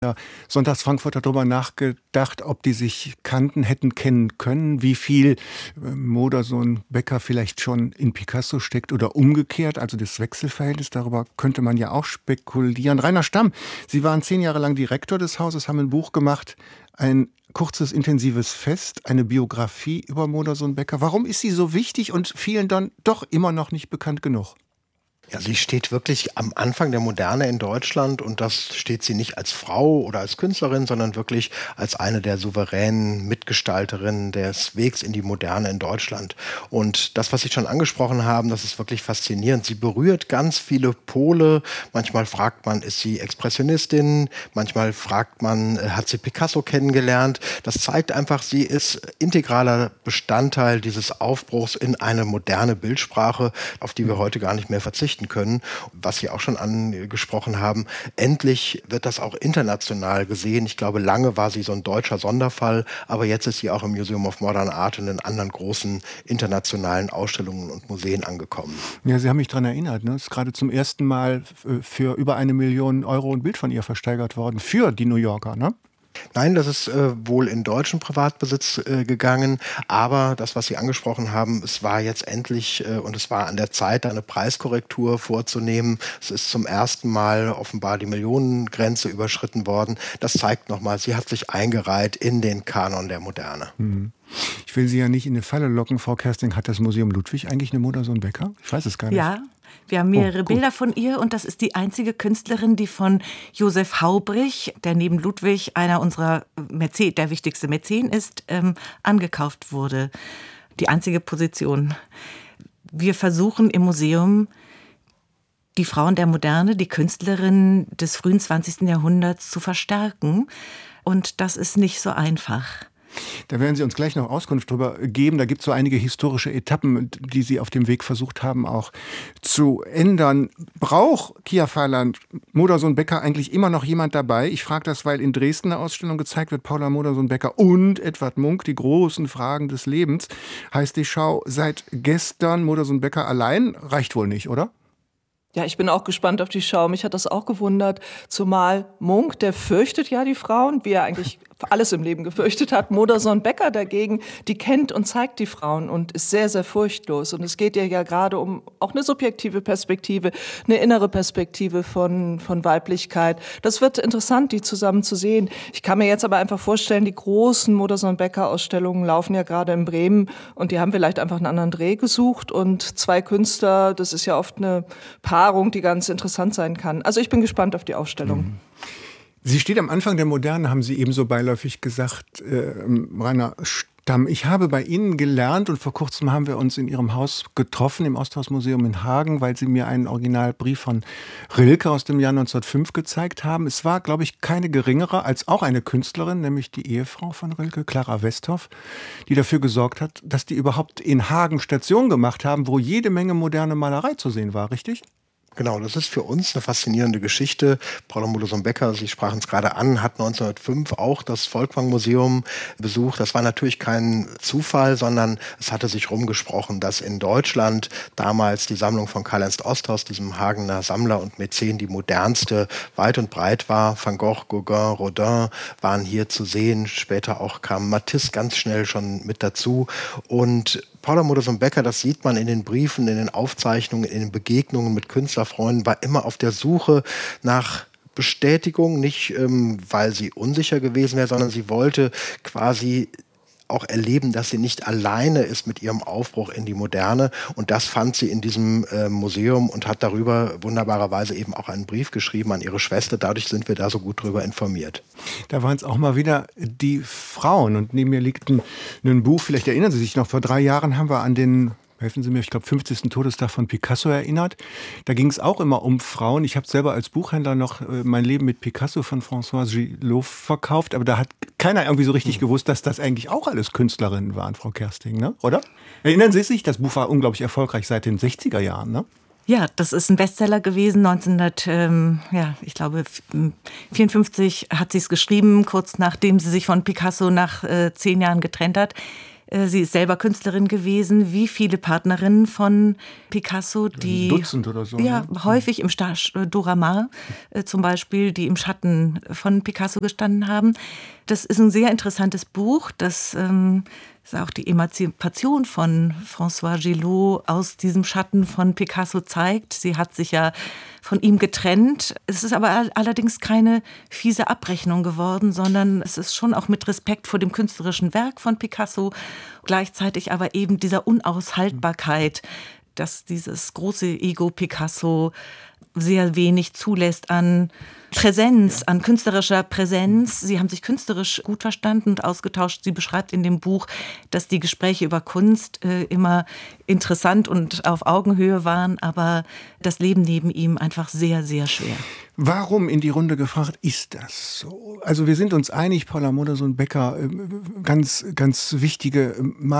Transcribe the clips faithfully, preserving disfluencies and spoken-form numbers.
Ja, Sonntags Frankfurt hat darüber nachgedacht, ob die sich kannten, hätten kennen können, wie viel äh, Modersohn-Becker vielleicht schon in Picasso steckt oder umgekehrt, also das Wechselverhältnis, darüber könnte man ja auch spekulieren. Rainer Stamm, Sie waren zehn Jahre lang Direktor des Hauses, haben ein Buch gemacht, ein kurzes, intensives Fest, eine Biografie über Modersohn-Becker. Warum ist sie so wichtig und vielen dann doch immer noch nicht bekannt genug? Ja, sie steht wirklich am Anfang der Moderne in Deutschland, und das steht sie nicht als Frau oder als Künstlerin, sondern wirklich als eine der souveränen Mitgestalterinnen des Wegs in die Moderne in Deutschland. Und das, was Sie schon angesprochen haben, das ist wirklich faszinierend. Sie berührt ganz viele Pole. Manchmal fragt man, ist sie Expressionistin? Manchmal fragt man, hat sie Picasso kennengelernt? Das zeigt einfach, sie ist integraler Bestandteil dieses Aufbruchs in eine moderne Bildsprache, auf die wir heute gar nicht mehr verzichten können. Was Sie auch schon angesprochen haben, endlich wird das auch international gesehen. Ich glaube, lange war sie so ein deutscher Sonderfall, aber jetzt ist sie auch im Museum of Modern Art und in anderen großen internationalen Ausstellungen und Museen angekommen. Ja, Sie haben mich daran erinnert, ne? Es ist gerade zum ersten Mal für über eine Million Euro ein Bild von ihr versteigert worden, für die New Yorker, ne? Nein, das ist äh, wohl in deutschen Privatbesitz äh, gegangen, aber das, was Sie angesprochen haben, es war jetzt endlich äh, und es war an der Zeit, eine Preiskorrektur vorzunehmen. Es ist zum ersten Mal offenbar die Millionengrenze überschritten worden. Das zeigt nochmal, sie hat sich eingereiht in den Kanon der Moderne. Mhm. Ich will Sie ja nicht in eine Falle locken, Frau Kersting. Hat das Museum Ludwig eigentlich eine Modersohn-Becker? Ich weiß es gar nicht. Ja. Wir haben mehrere oh, Bilder von ihr, und das ist die einzige Künstlerin, die von Josef Haubrich, der neben Ludwig einer unserer Mäzen, der wichtigste Mäzen ist, ähm, angekauft wurde. Die einzige Position. Wir versuchen im Museum, die Frauen der Moderne, die Künstlerinnen des frühen zwanzigsten Jahrhunderts zu verstärken. Und das ist nicht so einfach. Da werden Sie uns gleich noch Auskunft drüber geben. Da gibt es so einige historische Etappen, die Sie auf dem Weg versucht haben, auch zu ändern. Braucht Kia Feiland Modersohn-Becker eigentlich immer noch jemand dabei? Ich frage das, weil in Dresden eine Ausstellung gezeigt wird, Paula Modersohn-Becker und Edvard Munch, die großen Fragen des Lebens. Heißt die Schau seit gestern Modersohn-Becker allein? Reicht wohl nicht, oder? Ja, ich bin auch gespannt auf die Schau. Mich hat das auch gewundert. Zumal Munch, der fürchtet ja die Frauen, wie er eigentlich alles im Leben gefürchtet hat. Modersohn-Becker dagegen, die kennt und zeigt die Frauen und ist sehr, sehr furchtlos. Und es geht ihr ja gerade um auch eine subjektive Perspektive, eine innere Perspektive von, von Weiblichkeit. Das wird interessant, die zusammen zu sehen. Ich kann mir jetzt aber einfach vorstellen, die großen Modersohn-Becker-Ausstellungen laufen ja gerade in Bremen, und die haben vielleicht einfach einen anderen Dreh gesucht, und zwei Künstler, das ist ja oft eine Paarung, die ganz interessant sein kann. Also ich bin gespannt auf die Ausstellung. Mhm. Sie steht am Anfang der Moderne, haben Sie ebenso beiläufig gesagt, äh, Rainer Stamm. Ich habe bei Ihnen gelernt, und vor kurzem haben wir uns in Ihrem Haus getroffen, im Osthausmuseum in Hagen, weil Sie mir einen Originalbrief von Rilke aus dem Jahr neunzehnhundertfünf gezeigt haben. Es war, glaube ich, keine geringere als auch eine Künstlerin, nämlich die Ehefrau von Rilke, Clara Westhoff, die dafür gesorgt hat, dass die überhaupt in Hagen Station gemacht haben, wo jede Menge moderne Malerei zu sehen war, richtig? Genau, das ist für uns eine faszinierende Geschichte. Paula Modersohn-Becker, Sie sprachen es gerade an, hat neunzehnhundertfünf auch das Folkwang-Museum besucht. Das war natürlich kein Zufall, sondern es hatte sich rumgesprochen, dass in Deutschland damals die Sammlung von Karl-Ernst Osthaus, diesem Hagener Sammler und Mäzen, die modernste weit und breit war. Van Gogh, Gauguin, Rodin waren hier zu sehen. Später auch kam Matisse ganz schnell schon mit dazu. Und Paula Modersohn-Becker, das sieht man in den Briefen, in den Aufzeichnungen, in den Begegnungen mit Künstlerfreunden, war immer auf der Suche nach Bestätigung, nicht ähm, weil sie unsicher gewesen wäre, sondern sie wollte quasi auch erleben, dass sie nicht alleine ist mit ihrem Aufbruch in die Moderne. Und das fand sie in diesem äh, Museum und hat darüber wunderbarerweise eben auch einen Brief geschrieben an ihre Schwester. Dadurch sind wir da so gut drüber informiert. Da waren es auch mal wieder die Frauen. Und neben mir liegt ein, ein Buch, vielleicht erinnern Sie sich noch, vor drei Jahren haben wir an den, helfen Sie mir, ich glaube, fünfzigsten Todestag von Picasso erinnert. Da ging es auch immer um Frauen. Ich habe selber als Buchhändler noch äh, mein Leben mit Picasso von François Gillot verkauft, aber da hat keiner irgendwie so richtig gewusst, dass das eigentlich auch alles Künstlerinnen waren, Frau Kersting, ne? Oder? Erinnern Sie sich? Das Buch war unglaublich erfolgreich seit den sechziger Jahren, ne? Ja, das ist ein Bestseller gewesen. neunzehnhundert, ähm, ja, ich glaube, vierundfünfzig hat sie es geschrieben, kurz nachdem sie sich von Picasso nach äh, zehn Jahren getrennt hat. Sie ist selber Künstlerin gewesen, wie viele Partnerinnen von Picasso, die Dutzend oder so. Ja, ne? häufig im Stage Dora Maar äh, zum Beispiel, die im Schatten von Picasso gestanden haben. Das ist ein sehr interessantes Buch, das ähm, ist auch die Emanzipation von François Gillot aus diesem Schatten von Picasso zeigt. Sie hat sich ja von ihm getrennt. Es ist aber allerdings keine fiese Abrechnung geworden, sondern es ist schon auch mit Respekt vor dem künstlerischen Werk von Picasso, gleichzeitig aber eben dieser Unaushaltbarkeit, dass dieses große Ego Picasso sehr wenig zulässt an Präsenz, an künstlerischer Präsenz. Sie haben sich künstlerisch gut verstanden und ausgetauscht. Sie beschreibt in dem Buch, dass die Gespräche über Kunst äh, immer interessant und auf Augenhöhe waren, aber das Leben neben ihm einfach sehr, sehr schwer. Warum, in die Runde gefragt, ist das so? Also wir sind uns einig, Paula Modersohn-Becker, ganz, ganz wichtige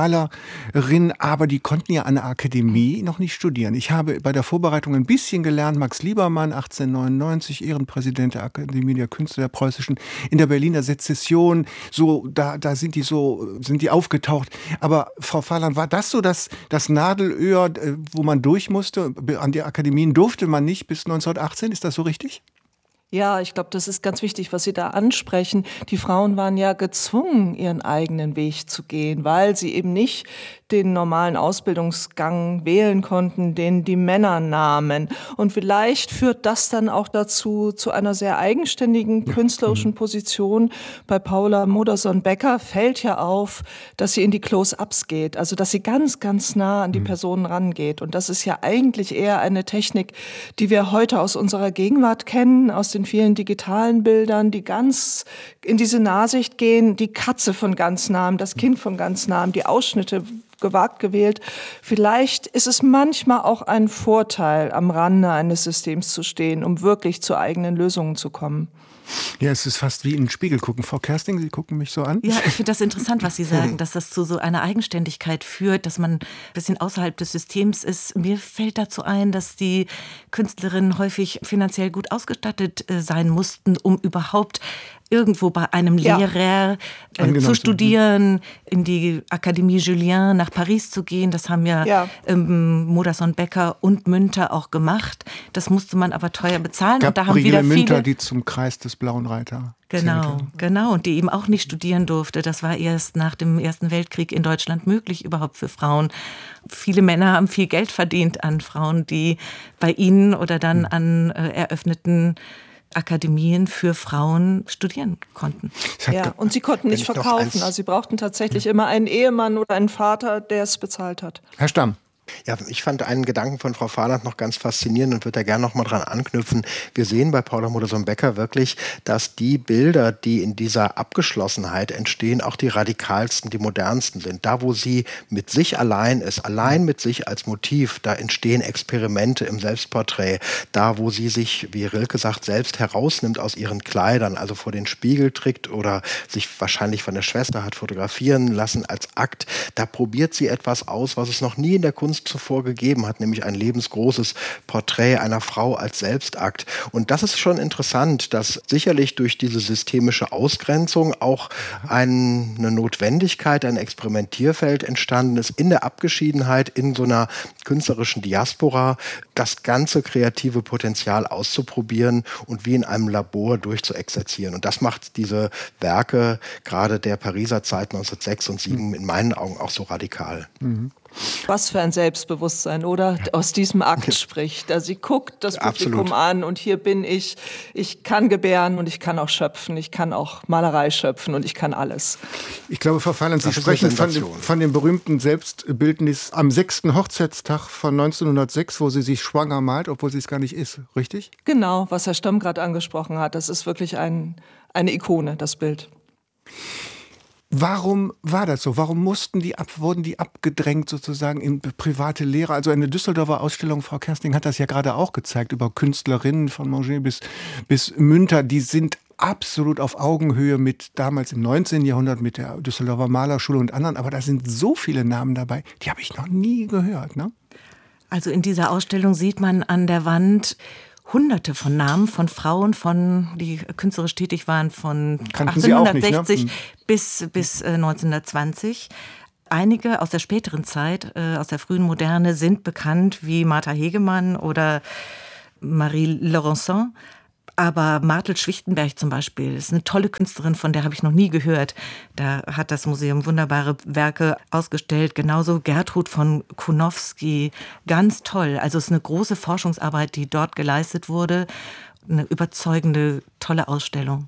Malerin, aber die konnten ja an der Akademie noch nicht studieren. Ich habe bei der Vorbereitung ein bisschen gelernt, Max Liebermann, achtzehnhundertneunundneunzig, Ehrenpräsident der Akademie der Künste der Preußischen, in der Berliner Sezession, so, da, da sind die so, sind die aufgetaucht. Aber Frau Fahland, war das so das, das Nadelöhr, wo man durch musste? An die Akademien durfte man nicht bis neunzehnhundertachtzehn, ist das so richtig? Ja, ich glaube, das ist ganz wichtig, was Sie da ansprechen. Die Frauen waren ja gezwungen, ihren eigenen Weg zu gehen, weil sie eben nicht den normalen Ausbildungsgang wählen konnten, den die Männer nahmen. Und vielleicht führt das dann auch dazu, zu einer sehr eigenständigen künstlerischen Position. Bei Paula Modersohn-Becker fällt ja auf, dass sie in die Close-Ups geht, also dass sie ganz, ganz nah an die Personen rangeht. Und das ist ja eigentlich eher eine Technik, die wir heute aus unserer Gegenwart kennen, aus den vielen digitalen Bildern, die ganz in diese Nahsicht gehen, die Katze von ganz nahem, das Kind von ganz nahem, die Ausschnitte gewagt gewählt. Vielleicht ist es manchmal auch ein Vorteil, am Rande eines Systems zu stehen, um wirklich zu eigenen Lösungen zu kommen. Ja, es ist fast wie in den Spiegel gucken. Frau Kersting, Sie gucken mich so an. Ja, ich finde das interessant, was Sie sagen, dass das zu so einer Eigenständigkeit führt, dass man ein bisschen außerhalb des Systems ist. Mir fällt dazu ein, dass die Künstlerinnen häufig finanziell gut ausgestattet äh, sein mussten, um überhaupt irgendwo bei einem ja. Lehrer äh, zu studieren, in die Akademie Julian nach Paris zu gehen. Das haben ja, ja. ähm, Modersohn-Becker und Münter auch gemacht. Das musste man aber teuer bezahlen. Gabriele und da haben wieder viele Münter, die zum Kreis des Blauen Reiter. Genau, genau. Und die eben auch nicht studieren durfte. Das war erst nach dem Ersten Weltkrieg in Deutschland möglich, überhaupt für Frauen. Viele Männer haben viel Geld verdient an Frauen, die bei ihnen oder dann an äh, eröffneten Akademien für Frauen studieren konnten. Ja, und sie konnten nicht verkaufen. Also sie brauchten tatsächlich immer einen Ehemann oder einen Vater, der es bezahlt hat. Herr Stamm. Ja, ich fand einen Gedanken von Frau Fahland noch ganz faszinierend und würde da gerne noch mal dran anknüpfen. Wir sehen bei Paula Modersohn-Becker wirklich, dass die Bilder, die in dieser Abgeschlossenheit entstehen, auch die radikalsten, die modernsten sind. Da, wo sie mit sich allein ist, allein mit sich als Motiv, da entstehen Experimente im Selbstporträt. Da, wo sie sich, wie Rilke sagt, selbst herausnimmt aus ihren Kleidern, also vor den Spiegel trägt oder sich wahrscheinlich von der Schwester hat fotografieren lassen als Akt, da probiert sie etwas aus, was es noch nie in der Kunst zuvor gegeben hat, nämlich ein lebensgroßes Porträt einer Frau als Selbstakt. Und das ist schon interessant, dass sicherlich durch diese systemische Ausgrenzung auch ein, eine Notwendigkeit, ein Experimentierfeld entstanden ist, in der Abgeschiedenheit, in so einer künstlerischen Diaspora, das ganze kreative Potenzial auszuprobieren und wie in einem Labor durchzuexerzieren. Und das macht diese Werke, gerade der Pariser Zeit neunzehnhundertsechs und sieben, in meinen Augen auch so radikal. Mhm. Was für ein Selbstbewusstsein, oder? Aus diesem Akt spricht. Also sie guckt das Publikum Absolut. an und hier bin ich. Ich kann gebären und ich kann auch schöpfen. Ich kann auch Malerei schöpfen und ich kann alles. Ich glaube, Frau Fahland, Sie sprechen von dem, von dem berühmten Selbstbildnis am sechsten Hochzeitstag von neunzehnhundertsechs, wo sie sich schwanger malt, obwohl sie es gar nicht ist, richtig? Genau, was Herr Stamm gerade angesprochen hat. Das ist wirklich ein, eine Ikone, das Bild. Warum war das so? Warum mussten die ab, wurden die abgedrängt sozusagen in private Lehre? Also eine Düsseldorfer Ausstellung, Frau Kersting hat das ja gerade auch gezeigt, über Künstlerinnen von Manger bis, bis Münter, die sind absolut auf Augenhöhe mit damals im neunzehnten Jahrhundert mit der Düsseldorfer Malerschule und anderen, aber da sind so viele Namen dabei, die habe ich noch nie gehört, ne? Also in dieser Ausstellung sieht man an der Wand Hunderte von Namen von Frauen, von, die künstlerisch tätig waren, von Kannten achtzehnhundertsechzig nicht, ne? bis, bis äh, neunzehnhundertzwanzig. einige aus der späteren Zeit, äh, aus der frühen Moderne, sind bekannt, wie Martha Hegemann oder Marie Laurencin. Aber Martel Schwichtenberg zum Beispiel ist eine tolle Künstlerin, von der habe ich noch nie gehört. Da hat das Museum wunderbare Werke ausgestellt. Genauso Gertrud von Kunowski, ganz toll. Also es ist eine große Forschungsarbeit, die dort geleistet wurde. Eine überzeugende, tolle Ausstellung.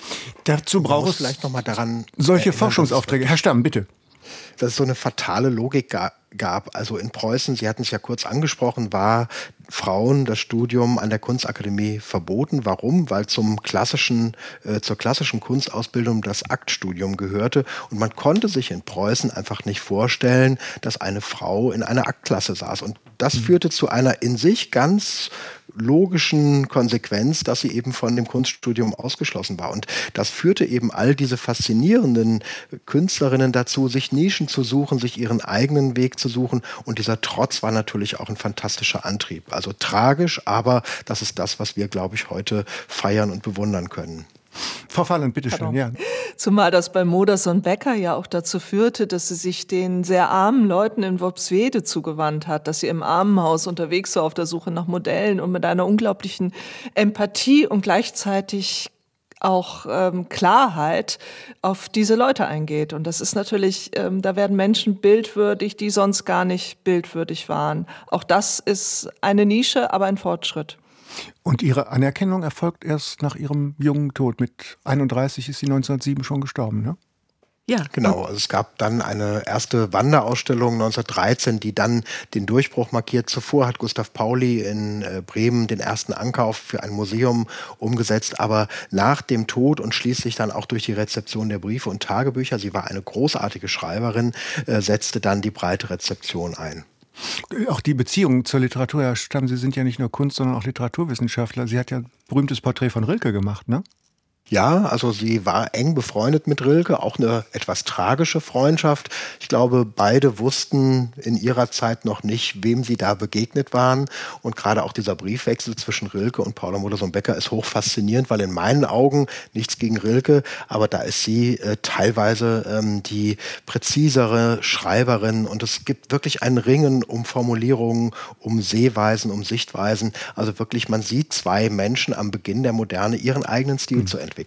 Dazu braucht es vielleicht noch mal daran solche erinnern, Forschungsaufträge. Herr Stamm, bitte. Dass es so eine fatale Logik gab. Also in Preußen, Sie hatten es ja kurz angesprochen, war Frauen das Studium an der Kunstakademie verboten. Warum? Weil zum klassischen, äh, zur klassischen Kunstausbildung das Aktstudium gehörte. Und man konnte sich in Preußen einfach nicht vorstellen, dass eine Frau in einer Aktklasse saß. Und das mhm. führte zu einer in sich ganz logischen Konsequenz, dass sie eben von dem Kunststudium ausgeschlossen war. Und das führte eben all diese faszinierenden Künstlerinnen dazu, sich Nischen zu suchen, sich ihren eigenen Weg zu suchen. Und dieser Trotz war natürlich auch ein fantastischer Antrieb. Also tragisch, aber das ist das, was wir, glaube ich, heute feiern und bewundern können. Frau Fahland, bitteschön. Ja. Zumal das bei Modersohn-Becker ja auch dazu führte, dass sie sich den sehr armen Leuten in Worpswede zugewandt hat, dass sie im Armenhaus unterwegs war auf der Suche nach Modellen und mit einer unglaublichen Empathie und gleichzeitig auch ähm, Klarheit auf diese Leute eingeht. Und das ist natürlich, ähm, da werden Menschen bildwürdig, die sonst gar nicht bildwürdig waren. Auch das ist eine Nische, aber ein Fortschritt. Und Ihre Anerkennung erfolgt erst nach Ihrem jungen Tod. Mit einunddreißig ist sie neunzehnhundertsieben schon gestorben, ne? Ja. Genau, also es gab dann eine erste Wanderausstellung neunzehnhundertdreizehn, die dann den Durchbruch markiert. Zuvor hat Gustav Pauli in Bremen den ersten Ankauf für ein Museum umgesetzt, aber nach dem Tod und schließlich dann auch durch die Rezeption der Briefe und Tagebücher, sie war eine großartige Schreiberin, setzte dann die breite Rezeption ein. Auch die Beziehung zur Literatur, Herr Stamm, Sie sind ja nicht nur Kunst, sondern auch Literaturwissenschaftler. Sie hat ja ein berühmtes Porträt von Rilke gemacht, ne? Ja, also sie war eng befreundet mit Rilke, auch eine etwas tragische Freundschaft. Ich glaube, beide wussten in ihrer Zeit noch nicht, wem sie da begegnet waren. Und gerade auch dieser Briefwechsel zwischen Rilke und Paula Modersohn-Becker ist hoch faszinierend, weil in meinen Augen nichts gegen Rilke, aber da ist sie äh, teilweise ähm, die präzisere Schreiberin. Und es gibt wirklich ein Ringen um Formulierungen, um Sehweisen, um Sichtweisen. Also wirklich, man sieht zwei Menschen am Beginn der Moderne ihren eigenen Stil mhm. zu entwickeln.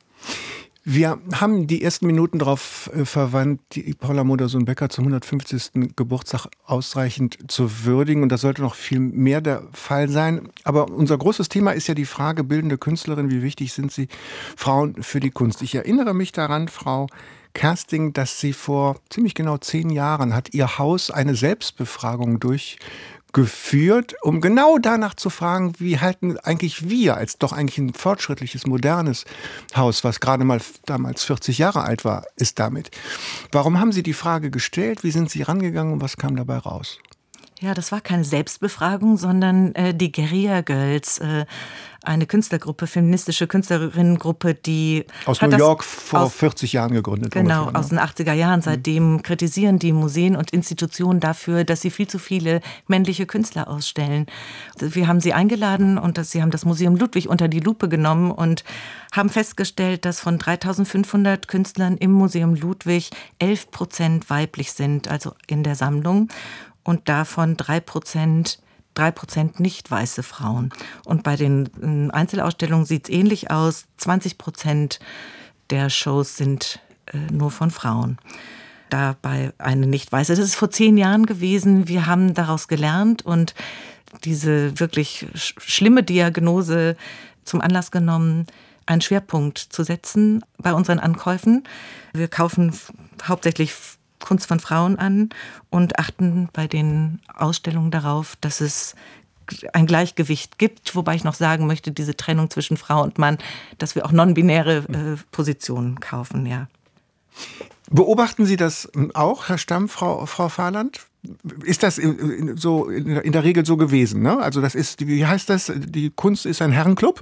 Wir haben die ersten Minuten darauf äh, verwandt, die Paula Modersohn-Becker zum hundertfünfzigsten Geburtstag ausreichend zu würdigen. Und das sollte noch viel mehr der Fall sein. Aber unser großes Thema ist ja die Frage, bildende Künstlerin, wie wichtig sind sie Frauen für die Kunst? Ich erinnere mich daran, Frau Kersting, dass sie vor ziemlich genau zehn Jahren hat ihr Haus eine Selbstbefragung durchgeführt. geführt, um genau danach zu fragen, wie halten eigentlich wir als doch eigentlich ein fortschrittliches, modernes Haus, was gerade mal damals vierzig Jahre alt war, ist damit. Warum haben Sie die Frage gestellt? Wie sind Sie rangegangen und was kam dabei raus? Ja, das war keine Selbstbefragung, sondern äh, die Guerilla Girls, äh, eine Künstlergruppe, feministische Künstlerinnengruppe, die aus New York vor aus, vierzig Jahren gegründet wurde. Genau, ungefähr, aus den achtziger Jahren. Seitdem mhm. kritisieren die Museen und Institutionen dafür, dass sie viel zu viele männliche Künstler ausstellen. Wir haben sie eingeladen und das, sie haben das Museum Ludwig unter die Lupe genommen und haben festgestellt, dass von dreitausendfünfhundert Künstlern im Museum Ludwig elf Prozent weiblich sind, also in der Sammlung. Und davon drei Prozent, drei Prozent nicht weiße Frauen. Und bei den Einzelausstellungen sieht es ähnlich aus. zwanzig Prozent der Shows sind äh, nur von Frauen. Dabei eine nicht weiße. Das ist vor zehn Jahren gewesen. Wir haben daraus gelernt und diese wirklich sch- schlimme Diagnose zum Anlass genommen, einen Schwerpunkt zu setzen bei unseren Ankäufen. Wir kaufen f- hauptsächlich Kunst von Frauen an und achten bei den Ausstellungen darauf, dass es ein Gleichgewicht gibt. Wobei ich noch sagen möchte, diese Trennung zwischen Frau und Mann, dass wir auch non-binäre äh, Positionen kaufen, ja. Beobachten Sie das auch, Herr Stamm, Frau, Frau Fahland? Ist das so in der Regel so gewesen? Ne? Also das ist, wie heißt das? Die Kunst ist ein Herrenclub?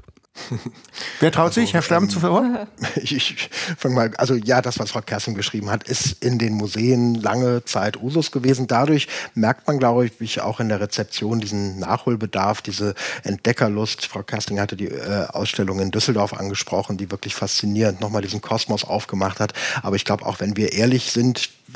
Wer traut sich, also, Herr Stamm, ähm, zu verordnen? Ich, ich fange mal, also ja, das, was Frau Kersting beschrieben hat, ist in den Museen lange Zeit Usus gewesen. Dadurch merkt man, glaube ich, auch in der Rezeption diesen Nachholbedarf, diese Entdeckerlust. Frau Kersting hatte die äh, Ausstellung in Düsseldorf angesprochen, die wirklich faszinierend nochmal diesen Kosmos aufgemacht hat. Aber ich glaube, auch wenn wir ehrlich sind,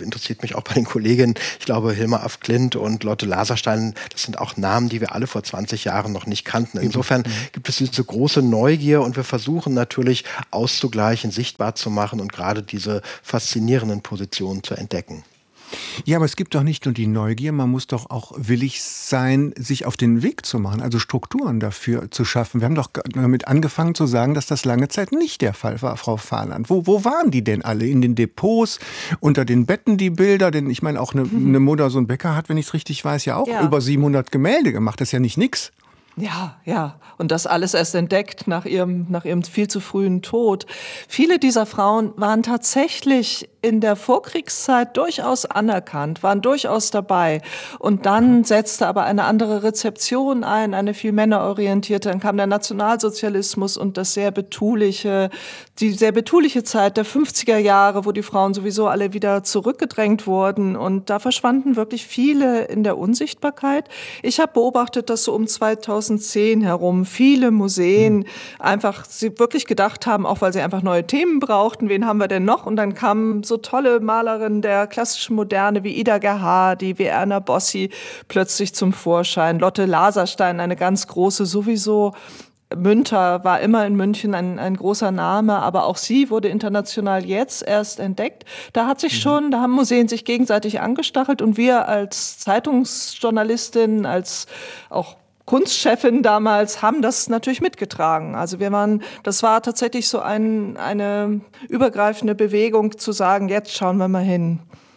interessiert mich auch bei den Kolleginnen. Ich glaube, Hilma af Klint und Lotte Laserstein, das sind auch Namen, die wir alle vor zwanzig Jahren noch nicht kannten. Insofern gibt es diese große Neugier und wir versuchen natürlich auszugleichen, sichtbar zu machen und gerade diese faszinierenden Positionen zu entdecken. Ja, aber es gibt doch nicht nur die Neugier, man muss doch auch willig sein, sich auf den Weg zu machen, also Strukturen dafür zu schaffen. Wir haben doch damit angefangen zu sagen, dass das lange Zeit nicht der Fall war, Frau Fahland. Wo, wo waren die denn alle? In den Depots, unter den Betten die Bilder? Denn ich meine, auch eine, eine Modersohn-Becker hat, wenn ich es richtig weiß, ja auch ja. über siebenhundert Gemälde gemacht. Das ist ja nicht nix. Ja, ja. Und das alles erst entdeckt nach ihrem, nach ihrem viel zu frühen Tod. Viele dieser Frauen waren tatsächlich in der Vorkriegszeit durchaus anerkannt, waren durchaus dabei. Und dann setzte aber eine andere Rezeption ein, eine viel männerorientierte. Dann kam der Nationalsozialismus und das sehr betuliche, die sehr betuliche Zeit der fünfziger Jahre, wo die Frauen sowieso alle wieder zurückgedrängt wurden. Und da verschwanden wirklich viele in der Unsichtbarkeit. Ich habe beobachtet, dass so um zweitausendzehn herum viele Museen einfach sie wirklich gedacht haben, auch weil sie einfach neue Themen brauchten, wen haben wir denn noch? Und dann kamen so tolle Malerinnen der klassischen Moderne wie Ida Gerhardi, wie Erna Bossi plötzlich zum Vorschein. Lotte Laserstein, eine ganz große sowieso. Münter war immer in München ein, ein großer Name, aber auch sie wurde international jetzt erst entdeckt. Da hat sich schon, da haben Museen sich gegenseitig angestachelt und wir als Zeitungsjournalistin, als auch Kunstchefin damals haben das natürlich mitgetragen. Also wir waren, das war tatsächlich so ein, eine übergreifende Bewegung zu sagen, jetzt schauen wir mal hin.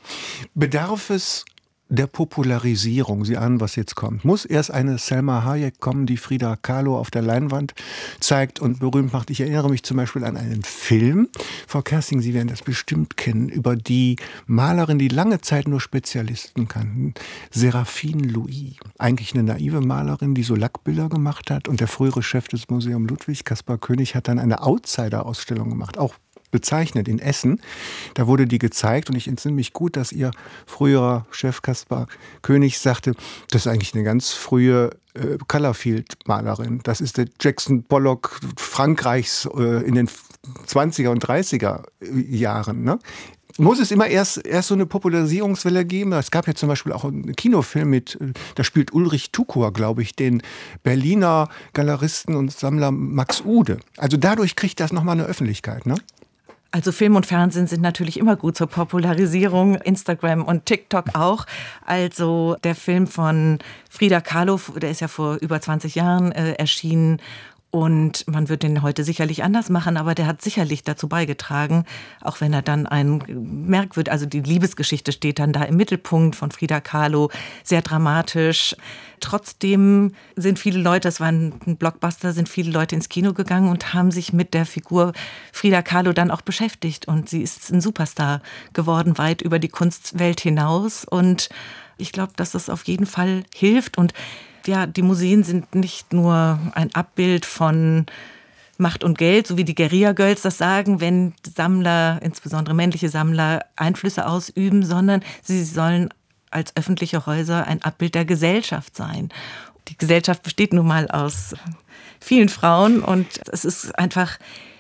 Bedarf es der Popularisierung, Sie ahnen, was jetzt kommt, muss erst eine Selma Hayek kommen, die Frida Kahlo auf der Leinwand zeigt und berühmt macht. Ich erinnere mich zum Beispiel an einen Film, Frau Kersting, Sie werden das bestimmt kennen, über die Malerin, die lange Zeit nur Spezialisten kannten, Séraphine Louis. Eigentlich eine naive Malerin, die so Lackbilder gemacht hat, und der frühere Chef des Museum Ludwig, Caspar König, hat dann eine Outsider-Ausstellung gemacht, auch bezeichnet in Essen. Da wurde die gezeigt und ich entsinne mich gut, dass ihr früherer Chef Caspar König sagte, das ist eigentlich eine ganz frühe äh, Colorfield-Malerin. Das ist der Jackson Pollock Frankreichs äh, in den zwanziger und dreißiger Jahren. Ne? Muss es immer erst, erst so eine Popularisierungswelle geben? Es gab ja zum Beispiel auch einen Kinofilm mit, da spielt Ulrich Tukur, glaube ich, den Berliner Galeristen und Sammler Max Ude. Also dadurch kriegt das nochmal eine Öffentlichkeit, ne? Also Film und Fernsehen sind natürlich immer gut zur Popularisierung, Instagram und TikTok auch. Also der Film von Frida Kahlo, der ist ja vor über zwanzig Jahren äh, erschienen. Und man wird den heute sicherlich anders machen, aber der hat sicherlich dazu beigetragen, auch wenn er dann ein merkwürdig, also die Liebesgeschichte steht dann da im Mittelpunkt von Frida Kahlo, sehr dramatisch. Trotzdem sind viele Leute, das war ein Blockbuster, sind viele Leute ins Kino gegangen und haben sich mit der Figur Frida Kahlo dann auch beschäftigt. Und sie ist ein Superstar geworden, weit über die Kunstwelt hinaus. Und ich glaube, dass das auf jeden Fall hilft. Und ja, die Museen sind nicht nur ein Abbild von Macht und Geld, so wie die Guerilla-Girls das sagen, wenn Sammler, insbesondere männliche Sammler, Einflüsse ausüben, sondern sie sollen als öffentliche Häuser ein Abbild der Gesellschaft sein. Die Gesellschaft besteht nun mal aus vielen Frauen und es ist einfach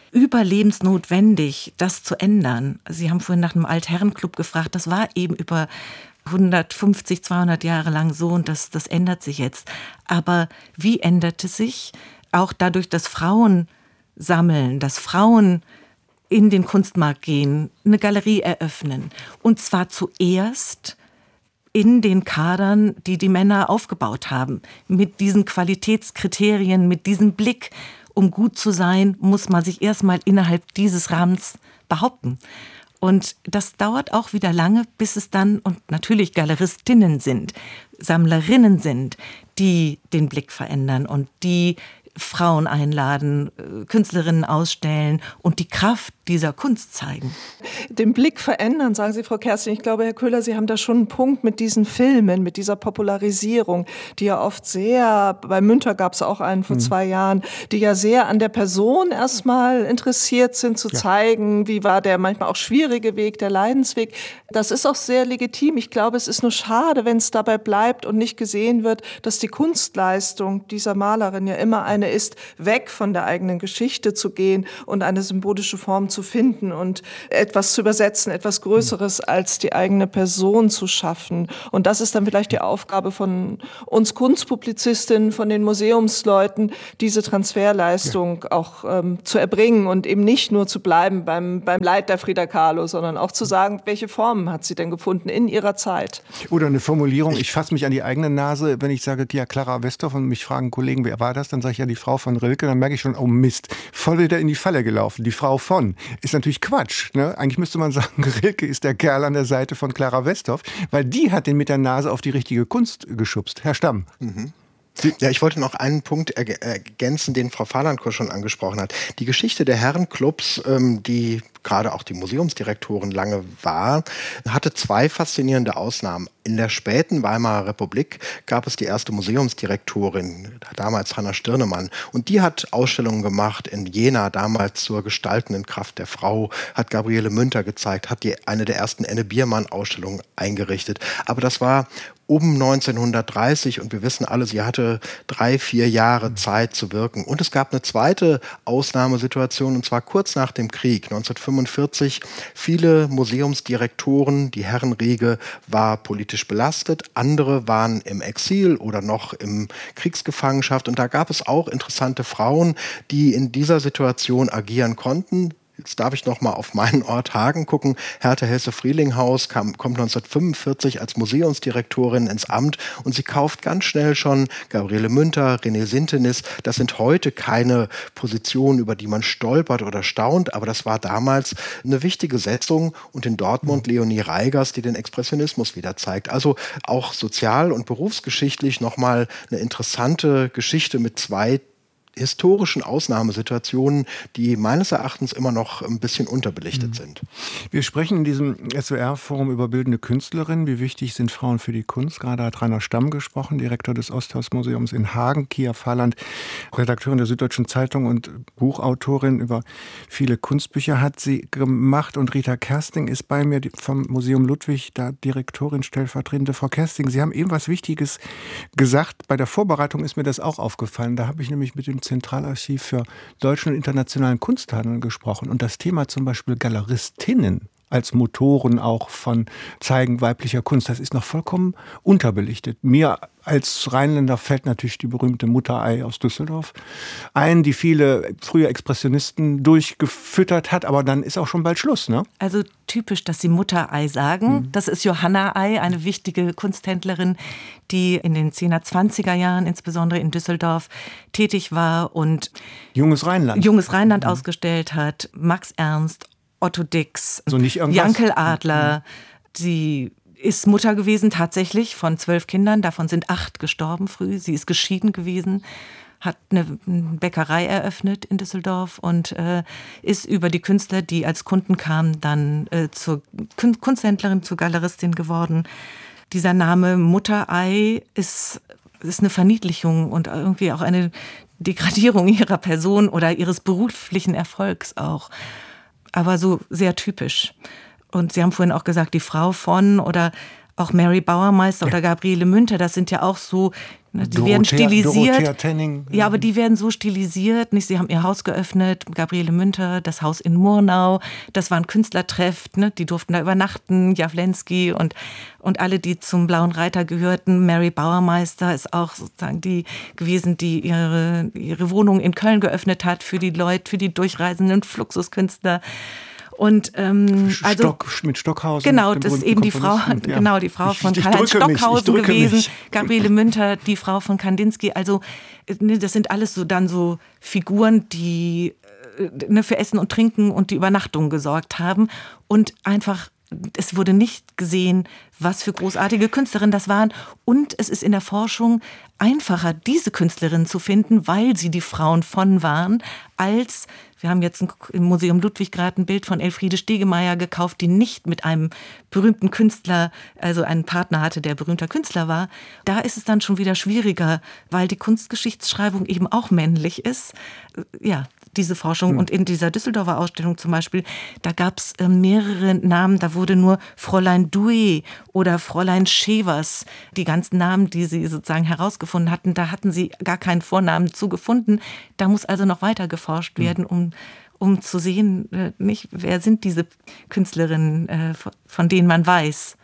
überlebensnotwendig, das zu ändern. Sie haben vorhin nach einem Altherrenclub gefragt, das war eben über hundertfünfzig, zweihundert Jahre lang so und das, das ändert sich jetzt. Aber wie ändert es sich? Auch dadurch, dass Frauen sammeln, dass Frauen in den Kunstmarkt gehen, eine Galerie eröffnen. Und zwar zuerst in den Kadern, die die Männer aufgebaut haben. Mit diesen Qualitätskriterien, mit diesem Blick, um gut zu sein, muss man sich erstmal innerhalb dieses Rahmens behaupten. Und das dauert auch wieder lange, bis es dann, und natürlich Galeristinnen sind, Sammlerinnen sind, die den Blick verändern und die Frauen einladen, Künstlerinnen ausstellen und die Kraft dieser Kunst zeigen. Den Blick verändern, sagen Sie, Frau Kersting. Ich glaube, Herr Köhler, Sie haben da schon einen Punkt mit diesen Filmen, mit dieser Popularisierung, die ja oft sehr, bei Münter gab es auch einen vor mhm. zwei Jahren, die ja sehr an der Person erstmal interessiert sind, zu ja. zeigen, wie war der manchmal auch schwierige Weg, der Leidensweg. Das ist auch sehr legitim. Ich glaube, es ist nur schade, wenn es dabei bleibt und nicht gesehen wird, dass die Kunstleistung dieser Malerin ja immer eine Spannende ist, weg von der eigenen Geschichte zu gehen und eine symbolische Form zu finden und etwas zu übersetzen, etwas Größeres als die eigene Person zu schaffen. Und das ist dann vielleicht die Aufgabe von uns Kunstpublizistinnen, von den Museumsleuten, diese Transferleistung ja. auch ähm, zu erbringen und eben nicht nur zu bleiben beim, beim Leid der Frida Kahlo, sondern auch zu sagen, welche Formen hat sie denn gefunden in ihrer Zeit. Oder eine Formulierung, ich fasse mich an die eigene Nase, wenn ich sage, ja, Clara Westhoff, und mich fragen Kollegen, wer war das? Dann sage ich ja die Frau von Rilke, dann merke ich schon, oh Mist, voll wieder in die Falle gelaufen. Die Frau von ist natürlich Quatsch. Ne? Eigentlich müsste man sagen, Rilke ist der Kerl an der Seite von Clara Westhoff, weil die hat den mit der Nase auf die richtige Kunst geschubst. Herr Stamm. Mhm. Ja, ich wollte noch einen Punkt ergänzen, den Frau Fahlandkur schon angesprochen hat. Die Geschichte der Herrenclubs, ähm, die gerade auch die Museumsdirektorin lange war, hatte zwei faszinierende Ausnahmen. In der späten Weimarer Republik gab es die erste Museumsdirektorin, damals Hanna Stirnemann. Und die hat Ausstellungen gemacht in Jena, damals zur gestaltenden Kraft der Frau, hat Gabriele Münter gezeigt, hat die, eine der ersten Enne Biermann-Ausstellungen eingerichtet. Aber das war um neunzehnhundertdreißig und wir wissen alle, sie hatte drei, vier Jahre Zeit zu wirken. Und es gab eine zweite Ausnahmesituation, und zwar kurz nach dem Krieg, neunzehnhundertfünfundvierzig. Viele Museumsdirektoren, die Herrenriege war politisch belastet, andere waren im Exil oder noch in Kriegsgefangenschaft. Und da gab es auch interessante Frauen, die in dieser Situation agieren konnten. Jetzt darf ich noch mal auf meinen Ort Hagen gucken. Hertha Hesse-Frielinghaus kam, kommt neunzehnhundertfünfundvierzig als Museumsdirektorin ins Amt und sie kauft ganz schnell schon Gabriele Münter, René Sintenis. Das sind heute keine Positionen, über die man stolpert oder staunt, aber das war damals eine wichtige Setzung. Und in Dortmund Leonie Reigers, die den Expressionismus wieder zeigt. Also auch sozial- und berufsgeschichtlich noch mal eine interessante Geschichte mit zwei historischen Ausnahmesituationen, die meines Erachtens immer noch ein bisschen unterbelichtet mhm. sind. Wir sprechen in diesem S W R-Forum über bildende Künstlerinnen. Wie wichtig sind Frauen für die Kunst? Gerade hat Rainer Stamm gesprochen, Direktor des Osthaus-Museums in Hagen. Kia Fahland, Redakteurin der Süddeutschen Zeitung und Buchautorin über viele Kunstbücher hat sie gemacht. Und Rita Kersting ist bei mir vom Museum Ludwig, da Direktorin, stellvertretende. Frau Kersting, Sie haben eben was Wichtiges gesagt. Bei der Vorbereitung ist mir das auch aufgefallen. Da habe ich nämlich mit dem Zentralarchiv für deutschen und internationalen Kunsthandel gesprochen. Und das Thema zum Beispiel Galeristinnen als Motoren auch von Zeigen weiblicher Kunst, das ist noch vollkommen unterbelichtet. Mir als Rheinländer fällt natürlich die berühmte Mutterei aus Düsseldorf ein, die viele frühe Expressionisten durchgefüttert hat, aber dann ist auch schon bald Schluss, ne? Also typisch, dass Sie Mutterei sagen. Mhm. Das ist Johanna Ei, eine wichtige Kunsthändlerin, die in den zehner, zwanziger Jahren insbesondere in Düsseldorf tätig war und Junges Rheinland, Junges Rheinland mhm. ausgestellt hat. Max Ernst, Otto Dix, so nicht Jankel Adler. Mhm. Sie ist Mutter gewesen tatsächlich von zwölf Kindern, davon sind acht gestorben früh. Sie ist geschieden gewesen, hat eine Bäckerei eröffnet in Düsseldorf und äh, ist über die Künstler, die als Kunden kamen, dann äh, zur Kunsthändlerin, zur Galeristin geworden. Dieser Name Mutterei ist, ist eine Verniedlichung und irgendwie auch eine Degradierung ihrer Person oder ihres beruflichen Erfolgs auch. Aber so sehr typisch. Und Sie haben vorhin auch gesagt, die Frau von oder auch Mary Bauermeister oder Gabriele Münter, das sind ja auch so, ne, die Dorothea, werden stilisiert. Dorothea Tenning. Ja, aber die werden so stilisiert. Nicht? Sie haben ihr Haus geöffnet, Gabriele Münter, das Haus in Murnau. Das war ein Künstlertreff, ne? Die durften da übernachten, Jawlensky und, und alle, die zum Blauen Reiter gehörten. Mary Bauermeister ist auch sozusagen die gewesen, die ihre, ihre Wohnung in Köln geöffnet hat für die Leute, für die durchreisenden Fluxuskünstler. Und ähm, also Stock, mit Stockhausen. Genau, das ist eben die Frau, ja. genau die Frau von Karl-Heinz Stockhausen gewesen, mich. Gabriele Münter, die Frau von Kandinsky. Also ne, das sind alles so dann so Figuren, die ne, für Essen und Trinken und die Übernachtung gesorgt haben und einfach es wurde nicht gesehen, was für großartige Künstlerinnen das waren. Und es ist in der Forschung einfacher, diese Künstlerinnen zu finden, weil sie die Frauen von waren, als, wir haben jetzt im Museum Ludwig gerade ein Bild von Elfriede Stegemeyer gekauft, die nicht mit einem berühmten Künstler, also einen Partner hatte, der berühmter Künstler war. Da ist es dann schon wieder schwieriger, weil die Kunstgeschichtsschreibung eben auch männlich ist. Ja, diese Forschung. Hm. Und in dieser Düsseldorfer Ausstellung zum Beispiel, da gab es äh, mehrere Namen, da wurde nur Fräulein Doué oder Fräulein Schevers, die ganzen Namen, die sie sozusagen herausgefunden hatten, da hatten sie gar keinen Vornamen zugefunden. Da muss also noch weiter geforscht werden, um um zu sehen, äh, nicht, wer sind diese Künstlerinnen, äh, von denen man weiß.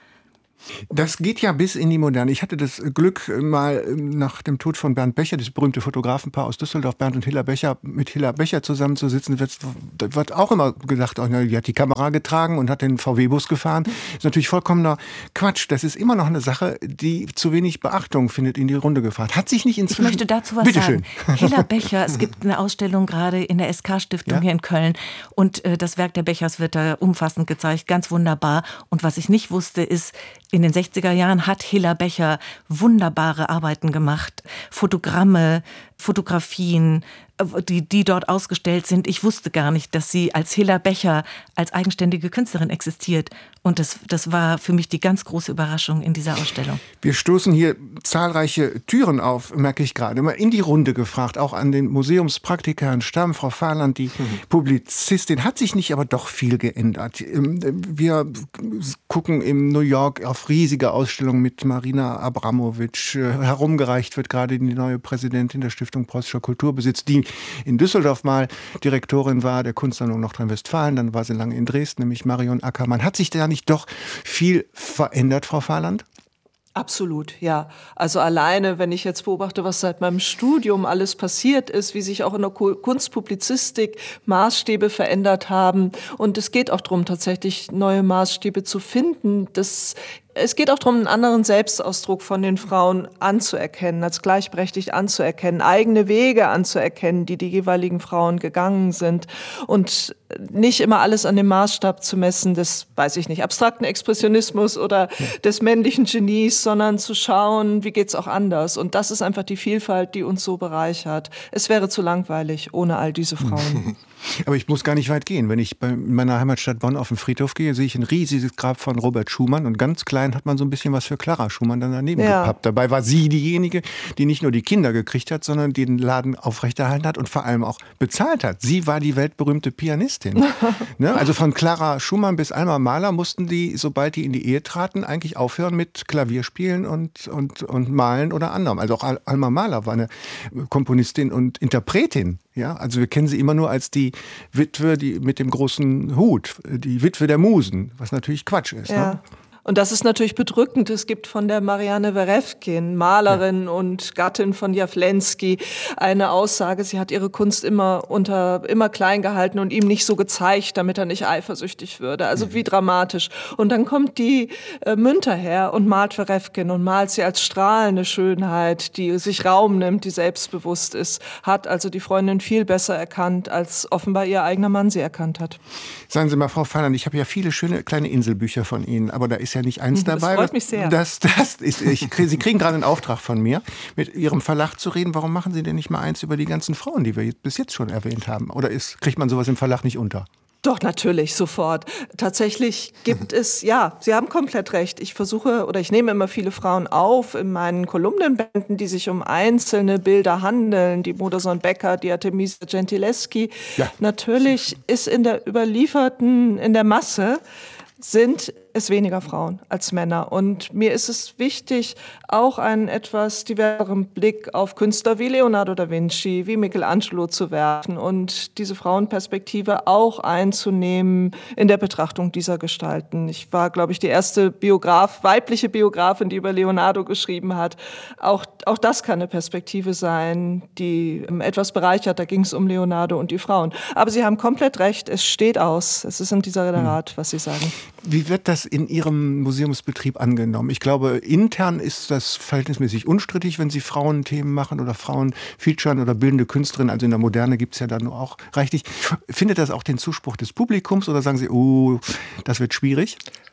Das geht ja bis in die Moderne. Ich hatte das Glück, mal nach dem Tod von Bernd Becher, das berühmte Fotografenpaar aus Düsseldorf, Bernd und Hilla Becher, mit Hilla Becher zusammenzusitzen. Da wird auch immer gedacht, oh, die hat die Kamera getragen und hat den V W-Bus gefahren. Das ist natürlich vollkommener Quatsch. Das ist immer noch eine Sache, die zu wenig Beachtung findet, in die Runde gefahren. Hat sich nicht inzwischen... Ich möchte dazu was Bitte sagen. Schön. Hilla Becher, es gibt eine Ausstellung gerade in der S K-Stiftung ja? hier in Köln und äh, das Werk der Bechers wird da umfassend gezeigt, ganz wunderbar. Und was ich nicht wusste, ist, in den sechziger Jahren hat Hilla Becher wunderbare Arbeiten gemacht. Fotogramme, Fotografien, die, die dort ausgestellt sind. Ich wusste gar nicht, dass sie als Hilla Becher als eigenständige Künstlerin existiert. Und das, das war für mich die ganz große Überraschung in dieser Ausstellung. Wir stoßen hier zahlreiche Türen auf, merke ich gerade. Mal in die Runde gefragt, auch an den Museumspraktiker Herrn Stamm, Frau Fahland, die mhm. Publizistin. Hat sich nicht aber doch viel geändert. Wir gucken in New York auf riesige Ausstellungen mit Marina Abramovic. Herumgereicht wird gerade die neue Präsidentin der Stiftung Preußischer Kulturbesitz, die in Düsseldorf mal Direktorin war, der Kunstsammlung Nordrhein-Westfalen. Dann war sie lange in Dresden, nämlich Marion Ackermann. Hat sich da nicht doch viel verändert, Frau Fahland? Absolut, ja. Also alleine, wenn ich jetzt beobachte, was seit meinem Studium alles passiert ist, wie sich auch in der Kunstpublizistik Maßstäbe verändert haben. Und es geht auch darum, tatsächlich neue Maßstäbe zu finden. Das Es geht auch darum, einen anderen Selbstausdruck von den Frauen anzuerkennen, als gleichberechtigt anzuerkennen, eigene Wege anzuerkennen, die die jeweiligen Frauen gegangen sind und nicht immer alles an dem Maßstab zu messen des, weiß ich nicht, abstrakten Expressionismus oder des männlichen Genies, sondern zu schauen, wie geht's auch anders. Und das ist einfach die Vielfalt, die uns so bereichert. Es wäre zu langweilig ohne all diese Frauen. Aber ich muss gar nicht weit gehen. Wenn ich bei meiner Heimatstadt Bonn auf den Friedhof gehe, sehe ich ein riesiges Grab von Robert Schumann und ganz klein hat man so ein bisschen was für Clara Schumann dann daneben ja. gepappt. Dabei war sie diejenige, die nicht nur die Kinder gekriegt hat, sondern die den Laden aufrechterhalten hat und vor allem auch bezahlt hat. Sie war die weltberühmte Pianistin. Ne? Also von Clara Schumann bis Alma Mahler mussten die, sobald die in die Ehe traten, eigentlich aufhören mit Klavierspielen und, und, und Malen oder anderem. Also auch Al- Alma Mahler war eine Komponistin und Interpretin. Ja, also wir kennen sie immer nur als die Witwe, die mit dem großen Hut, die Witwe der Musen, was natürlich Quatsch ist. Ja. Ne? Und das ist natürlich bedrückend. Es gibt von der Marianne Werefkin, Malerin ja. und Gattin von Jawlensky, eine Aussage, sie hat ihre Kunst immer unter immer klein gehalten und ihm nicht so gezeigt, damit er nicht eifersüchtig würde. Also mhm. wie dramatisch. Und dann kommt die äh, Münter her und malt Werefkin und malt sie als strahlende Schönheit, die sich Raum nimmt, die selbstbewusst ist, hat also die Freundin viel besser erkannt, als offenbar ihr eigener Mann sie erkannt hat. Sagen Sie mal, Frau Fahland, ich habe ja viele schöne kleine Inselbücher von Ihnen, aber da ist ja nicht eins dabei. Das freut mich sehr. Das, das ist, ich, Sie kriegen gerade einen Auftrag von mir, mit Ihrem Verlag zu reden. Warum machen Sie denn nicht mal eins über die ganzen Frauen, die wir bis jetzt schon erwähnt haben? Oder ist, kriegt man sowas im Verlag nicht unter? Doch, natürlich, sofort. Tatsächlich gibt es, ja, Sie haben komplett recht. Ich versuche oder ich nehme immer viele Frauen auf in meinen Kolumnenbänden, die sich um einzelne Bilder handeln, die Modersohn Becker, die Artemisia Gentileschi. Ja. Natürlich ist in der überlieferten, in der Masse sind es weniger Frauen als Männer. Und mir ist es wichtig, auch einen etwas diverseren Blick auf Künstler wie Leonardo da Vinci, wie Michelangelo zu werfen und diese Frauenperspektive auch einzunehmen in der Betrachtung dieser Gestalten. Ich war, glaube ich, die erste Biograf, weibliche Biografin, die über Leonardo geschrieben hat. Auch, auch das kann eine Perspektive sein, die etwas bereichert. Da ging es um Leonardo und die Frauen. Aber Sie haben komplett recht, es steht aus. Es ist in dieser Rederat, was Sie sagen. Wie wird das in Ihrem Museumsbetrieb angenommen? Ich glaube, intern ist das verhältnismäßig unstrittig, wenn Sie Frauenthemen machen oder Frauen featuren oder bildende Künstlerinnen. Also in der Moderne gibt es ja dann auch reichlich. Findet das auch den Zuspruch des Publikums oder sagen Sie, oh, das wird schwierig?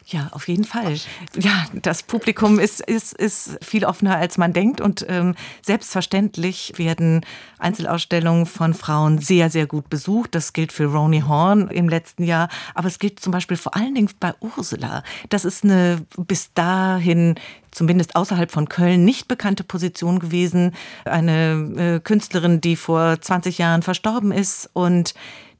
Ja, auf jeden Fall. Ja, das Publikum ist, ist, ist viel offener, als man denkt. Und ähm, selbstverständlich werden Einzelausstellungen von Frauen sehr, sehr gut besucht. Das gilt für Roni Horn im letzten Jahr. Aber es gilt zum Beispiel vor allen Dingen bei Ursula. Das ist eine bis dahin, zumindest außerhalb von Köln, nicht bekannte Position gewesen. Eine äh, Künstlerin, die vor zwanzig Jahren verstorben ist. Und